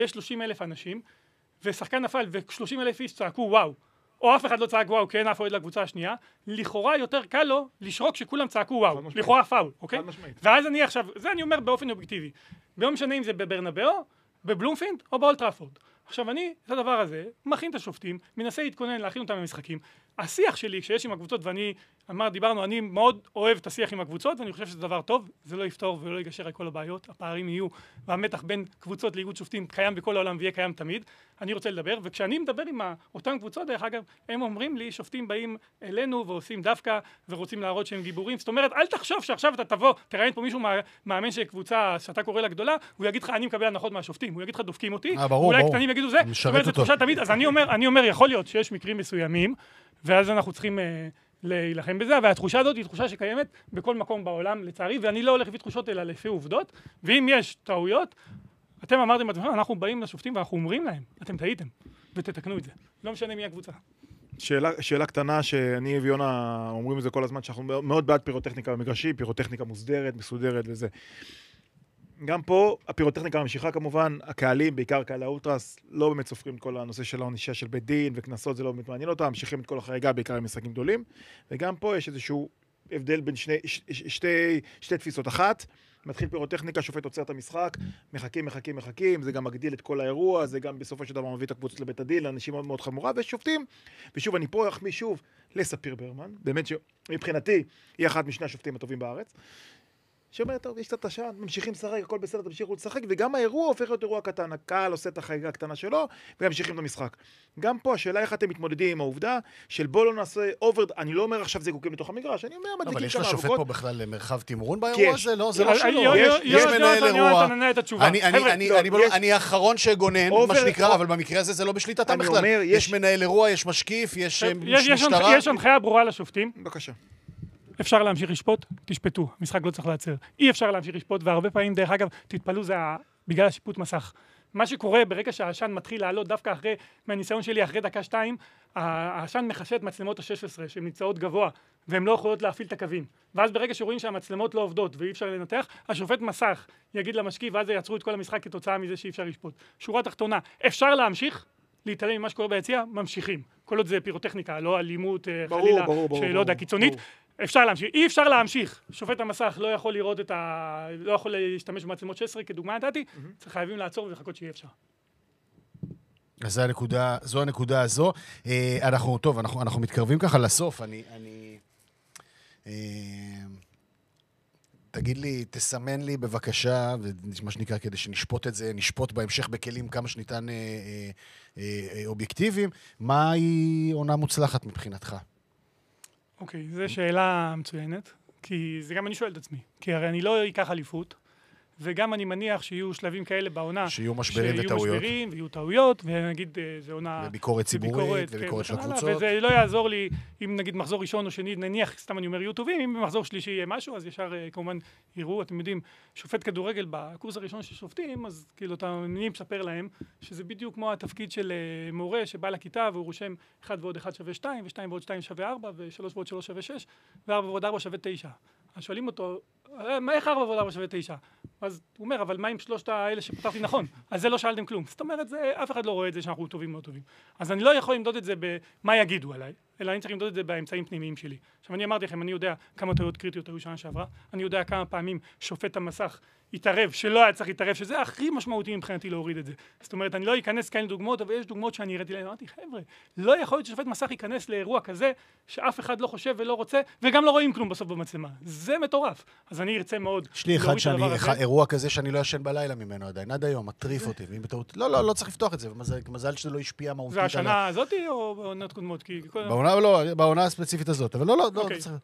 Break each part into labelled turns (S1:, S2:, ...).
S1: יש 30,000 אנשים, ושחקן נפל ו30,000 איש צעקו וואו, או אף אחד לא צעק וואו, כי אין אף אוהד לקבוצה השנייה, לכאורה יותר קל לו לשרוק שכולם צעקו וואו, לכאורה פאול, אוקיי? ואז אני עכשיו, זה אני אומר באופן אובייקטיבי, לא משנה אם זה בברנבאו, בבלומפילד או באולד טראפורד. עכשיו אני, את הדבר הזה, מכין את השופטים, מנסה להתכונן, להכין אותם למשחקים. השיח שלי, כשיש עם הקבוצות, ואני, דיברנו, אני מאוד אוהב את השיח עם הקבוצות, ואני חושב שזה דבר טוב, זה לא יפתור ולא יגשר על כל הבעיות, הפערים יהיו, והמתח בין קבוצות לאיגוד שופטים קיים בכל העולם ויהיה קיים תמיד. אני רוצה לדבר, וכשאני מדבר עם אותן קבוצות, דרך אגב, הם אומרים לי, שופטים באים אלינו ועושים דווקא, ורוצים להראות שהם גיבורים. זאת אומרת, אל תחשוב שעכשיו אתה תבוא, תראיין פה מישהו מאמן של קבוצה שאתה קורא לה גדולה, הוא יגיד לך, אני מקבל הנחות מהשופטים, הוא יגיד לך, דופקים אותי, אולי קטנים יגידו זה, זאת אומרת, זה תחושה תמיד. אז אני אומר, יכול להיות שיש מקרים מסוימים, ואז אנחנו צריכים להילחם בזה, והתחושה הזאת היא תחושה שקיימת בכל מקום בעולם, לצערי, ואני לא הולך לפי תחושות אלא לפי עובדות, ואם יש טעויות, אתם אמרתם, אנחנו באים לשופטים ואנחנו אומרים להם, אתם טעיתם, ותתקנו את זה. לא משנה מי הקבוצה.
S2: שאלה קטנה שאני ויונה אומרים את זה כל הזמן, שאנחנו מאוד בעד פירוטכניקה במגרשים, פירוטכניקה מוסדרת, מסודרת וזה. גם פה הפירוטכניקה ממשיכה כמובן, הקהלים, בעיקר קהלי האולטרס, לא באמת סופרים את כל הנושא של הענישה של בית דין וכנסות, זה לא באמת מעניין אותם, ממשיכים את כל החריגה בעיקר עם משחקים גדולים, וגם פה יש איזשהו הבדל בין שתי תפיסות. אחת, מתחיל פירוטכניקה, שופט עוצר את המשחק, מחכים, זה גם מגדיל את כל האירוע, זה גם בסופו של דבר מביא את הקבוצות לבית הדין, לאנשים מאוד מאוד חמורה, ושופטים, ושוב אני פה אחמיא שוב לספיר ברמן, באמת שמבחינתי היא אחת משני השופטים הטובים בארץ, שאומרת, טוב, יש קצת השעה, ממשיכים לשחק, הכל בסדר, תמשיכו לשחק, וגם האירוע הופך להיות אירוע קטן, הקהל עושה את החגיגה הקטנה שלו, וממשיכים את המשחק. גם פה השאלה איך אתם מתמודדים עם העובדה של בוא לא נעשה אובר, אני לא אומר עכשיו זיקוקים לתוך המגרש, אני אומר מדליקים
S3: אבל יש
S2: כמה
S3: לשופט
S2: אבוקות.
S3: פה בכלל מרחב תמרון באירוע הזה? לא, זה לא שלו.
S1: יש מנהל אירוע.
S3: אני האחרון שגונן, מה שנקרא, אבל במקרה הזה זה לא בשליטתם בכלל. יש מנהל אירוע, יש משקיף, יש משטרה.
S1: יש הנחיה ברורה לשופטים.
S2: בבקשה.
S1: אפשר להמשיך לשפוט, תשפטו, המשחק לא צריך לעצר. אי אפשר להמשיך לשפוט, והרבה פעמים, דרך אגב, תתפלו, זה בגלל השיפוט מסך. מה שקורה ברגע שהעשן מתחיל לעלות, דווקא אחרי, מהניסיון שלי, אחרי דקה 2, העשן מחשב את מצלמות ה-16, שהן נמצאות גבוה, והן לא יכולות להפעיל את הקווים. ואז ברגע שרואים שהמצלמות לא עובדות, ואי אפשר לנתח, השופט מסך יגיד למשקיף, ואז יעצרו את כל המשחק כתוצאה מזה שאי אפשר לשפוט. שורה תחתונה, אפשר להמשיך, להתעלם ממה שקורה ביציע, ממשיכים. כל עוד זה פירוטכניקה, לא אלימות, חלילה, שלא יודע, קיצונית. אפשר להמשיך, אי אפשר להמשיך. שופט המסך לא יכול לראות לא יכול להשתמש במצלמות 16, כדוגמה נתתי, צריך חייבים לעצור ולחכות שיהיה אפשר.
S3: אז זו הנקודה הזו. אנחנו מתקרבים ככה לסוף. תגיד לי, תסמן לי בבקשה, מה שנקרא כדי שנשפוט את זה, נשפוט בהמשך בכלים כמה שניתן אובייקטיביים, מהי עונה מוצלחת מבחינתך?
S1: אוקיי, זו שאלה מצוינת, כי זה גם אני שואל את עצמי, כי הרי אני לא אקח אליפות, וגם אני מניח שיהיו שלבים כאלה בעונה,
S3: שיהיו משברים וטעויות,
S1: ויהיו טעויות, ונגיד זה עונה...
S3: וביקורת ציבורית, וביקורת של הקבוצות.
S1: וזה לא יעזור לי, אם נגיד מחזור ראשון או שני, נניח, סתם אני אומר, יהיו טובים, אם במחזור שלישי יהיה משהו, אז ישר כמובן יראו, אתם יודעים, שופט כדורגל בקורס הראשון של שופטים, אז כאילו אני מספר להם, שזה בדיוק כמו התפקיד של מורה שבא לכיתה, והוא רושם 1 ועוד 1 שווה 2, ו2 ועוד 2 שווה 4, ו3 ועוד 3 שווה 6, ו4 ועוד 4 שווה 9. אז שואלים אותו, איך 4 ועוד 4 שווה 9? אז הוא אומר, אבל מה עם שלושת האלה שפתרתי נכון? אז זה לא שאלתם כלום. זאת אומרת, אף אחד לא רואה את זה שאנחנו טובים מאוד טובים. אז אני לא יכול למדוד את זה במה יגידו עליי, אלא אני צריך למדוד את זה באמצעים פנימיים שלי. עכשיו, אני אמרתי לכם, אני יודע כמה טעויות קריטיות היו שנה שעברה, אני יודע כמה פעמים שופט המסך התערב, שלא היה צריך להתערב, שזה הכי משמעותי מבחינתי להוריד את זה. זאת אומרת, אני לא אכנס כאלה דוגמאות, אבל יש דוגמאות שאני הראיתי להם, אמרתי, חבר'ה, לא יכול להיות ששופט מסך ייכנס לאירוע כזה, שאף אחד לא חושב ולא רוצה, וגם לא רואים כלום בסוף במצלמה. זה מטורף. אז אני ארצה מאוד.
S3: יש לי אירוע כזה שאני לא ישן בלילה ממנו עדיין, עד היום, מטריף אותי, ואם בטעות, לא צריך לפתוח את זה, מזל שזה לא השפיע מהותית עליו.
S1: זה השנה הזאת או בעונות קודמות?
S3: בעונה הספציפית הזאת, אבל לא.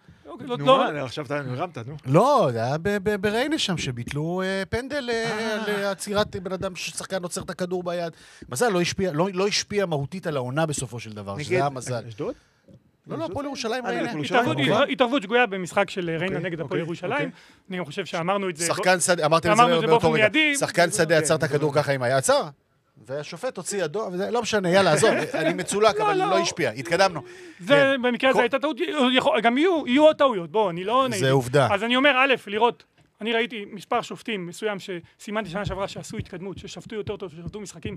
S2: עכשיו אתה הרמת, נו.
S3: לא, זה היה בריינה שם, שביטלו פנדל לעצירת בן אדם ששחקן עוצר את הכדור ביד. מזל לא השפיע מהותית על העונה בסופו של דבר, שזה היה מזל.
S2: אשדוד?
S3: לא, הפועל ירושלים ריינה.
S1: התערבות שגויה במשחק של ריינה נגד הפועל ירושלים. אני גם חושב שאמרנו את זה.
S3: שחקן שדה, אמרתם את זה באותו רגע. שחקן שדה עצר את הכדור ככה עם היד, עצר. והשופט הוציא ידו, לא משנה, יאללה, עזוב, אני מצולק, אבל לא השפיע, התקדמנו.
S1: זה, במקרה הזה הייתה טעות, גם יהיו עוד טעויות, בוא, אני לא...
S3: זה עובדה.
S1: אז אני אומר, א', לראות אני ראיתי מספר שופטים מסוים שסימנתי שנה שעברה שעשו התקדמות, ששפטו יותר טוב, ששפטו משחקים